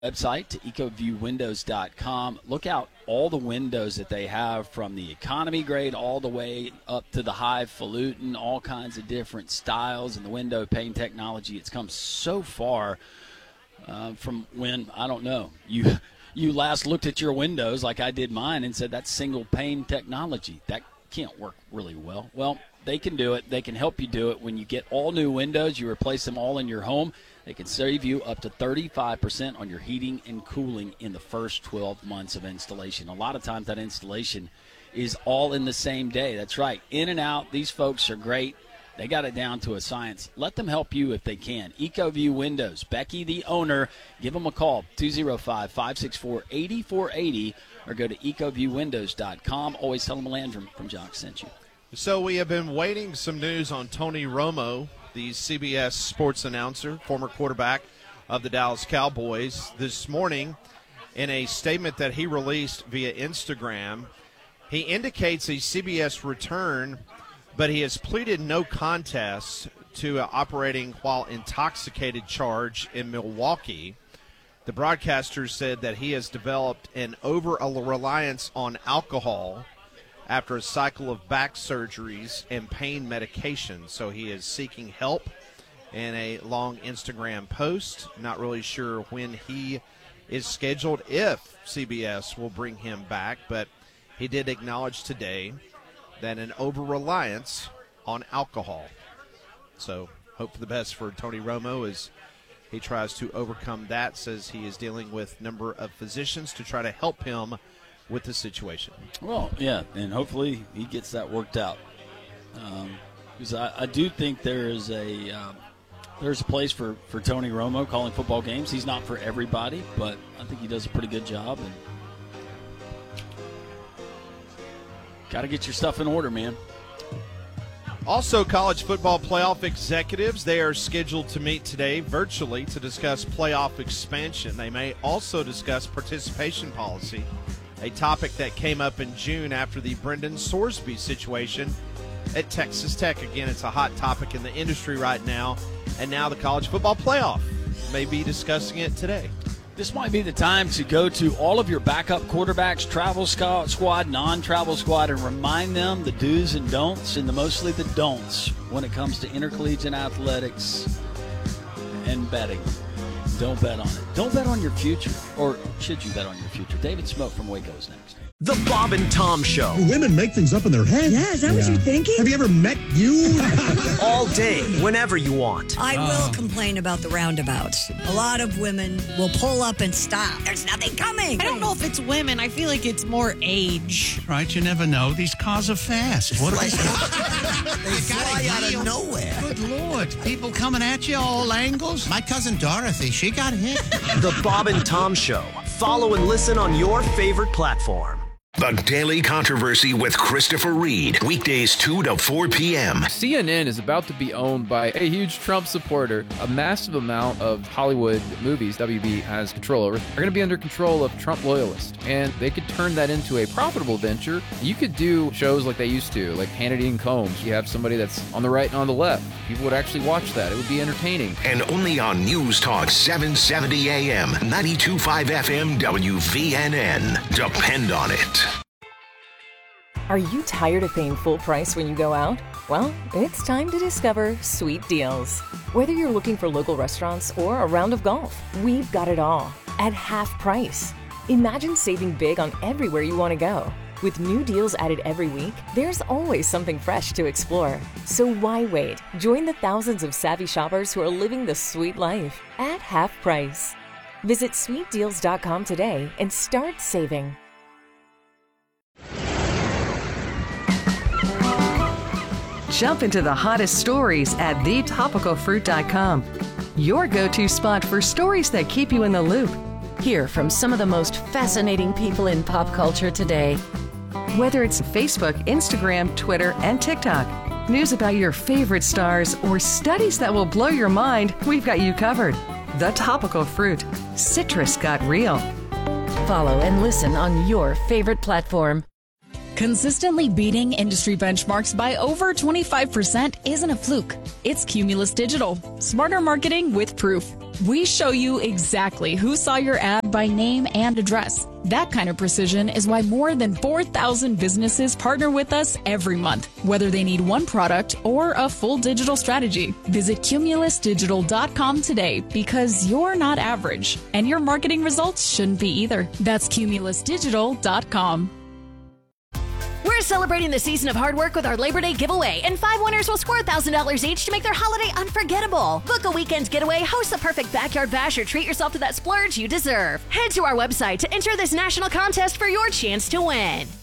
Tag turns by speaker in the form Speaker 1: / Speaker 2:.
Speaker 1: website to ecoviewwindows.com. Look out all the windows that they have, from the economy grade all the way up to the highfalutin, all kinds of different styles and the window pane technology. It's come so far from when, I don't know, you last looked at your windows like I did mine and said that's single pane technology. That can't work really well. Well, they can do it. They can help you do it. When you get all new windows, you replace them all in your home. They can save you up to 35% on your heating and cooling in the first 12 months of installation. A lot of times that installation is all in the same day. That's right. In and out. These folks are great. They got it down to a science. Let them help you if they can. EcoView Windows. Becky, the owner, give them a call, 205-564-8480, or go to ecoviewwindows.com. Always tell them Landrum from Jock sent you.
Speaker 2: So we have been waiting some news on Tony Romo, the CBS sports announcer, former quarterback of the Dallas Cowboys. This morning, in a statement that he released via Instagram, he indicates a CBS return, but he has pleaded no contest to operating while intoxicated charge in Milwaukee. The broadcaster said that he has developed an over-reliance on alcohol after a cycle of back surgeries and pain medication. So he is seeking help in a long Instagram post. Not really sure when he is scheduled, if CBS will bring him back, but he did acknowledge today that an over-reliance on alcohol. So hope for the best for Tony Romo as he tries to overcome that. Says he is dealing with a number of physicians to try to help him with the situation.
Speaker 1: Well, yeah, and hopefully he gets that worked out. Because I do think there's a place for Tony Romo calling football games. He's not for everybody, but I think he does a pretty good job. And got to get your stuff in order, man.
Speaker 2: Also, college football playoff executives, they are scheduled to meet today virtually to discuss playoff expansion. They may also discuss participation policy, a topic that came up in June after the Brendan Sorsby situation at Texas Tech. Again, it's a hot topic in the industry right now, and now the college football playoff may be discussing it today.
Speaker 1: This might be the time to go to all of your backup quarterbacks, travel squad, non-travel squad, and remind them the do's and don'ts, and mostly the don'ts when it comes to intercollegiate athletics and betting. Don't bet on it. Don't bet on your future. Or should you bet on your future? David Smoke from Waco is next.
Speaker 3: The Bob and Tom Show.
Speaker 4: Women make things up in their head.
Speaker 5: Yeah, is that what you're thinking?
Speaker 4: Have you ever met you?
Speaker 3: All day, whenever you want.
Speaker 5: I will complain about the roundabouts. A lot of women will pull up and stop. There's nothing coming.
Speaker 6: I don't know if it's women. I feel like it's more age.
Speaker 7: Right, you never know. These cars are fast. What are they?
Speaker 8: They fly out of nowhere.
Speaker 7: Good Lord. People coming at you all angles. My cousin Dorothy, she got hit.
Speaker 3: The Bob and Tom Show. Follow and listen on your favorite platform.
Speaker 9: The Daily Controversy with Christopher Reed. Weekdays 2 to 4 p.m.
Speaker 10: CNN is about to be owned by a huge Trump supporter. A massive amount of Hollywood movies WB has control over are going to be under control of Trump loyalists. And they could turn that into a profitable venture. You could do shows like they used to, like Hannity and Combs. You have somebody that's on the right and on the left. People would actually watch that. It would be entertaining.
Speaker 9: And only on News Talk 770 AM, 92.5 FM, WVNN. Depend on it.
Speaker 11: Are you tired of paying full price when you go out? Well, it's time to discover Sweet Deals. Whether you're looking for local restaurants or a round of golf, we've got it all at half price. Imagine saving big on everywhere you want to go. With new deals added every week, there's always something fresh to explore. So why wait? Join the thousands of savvy shoppers who are living the sweet life at half price. Visit sweetdeals.com today and start saving.
Speaker 12: Jump into the hottest stories at thetopicalfruit.com. Your go-to spot for stories that keep you in the loop. Hear from some of the most fascinating people in pop culture today. Whether it's Facebook, Instagram, Twitter, and TikTok, news about your favorite stars, or studies that will blow your mind, we've got you covered. The Topical Fruit. Citrus got real.
Speaker 11: Follow and listen on your favorite platform.
Speaker 13: Consistently beating industry benchmarks by over 25% isn't a fluke. It's Cumulus Digital. Smarter marketing with proof. We show you exactly who saw your ad by name and address. That kind of precision is why more than 4,000 businesses partner with us every month, whether they need one product or a full digital strategy. Visit cumulusdigital.com today because you're not average, and your marketing results shouldn't be either. That's cumulusdigital.com.
Speaker 14: We're celebrating the season of hard work with our Labor Day giveaway, and 5 winners will score $1,000 each to make their holiday unforgettable. Book a weekend getaway, host the perfect backyard bash, or treat yourself to that splurge you deserve. Head to our website to enter this national contest for your chance to win.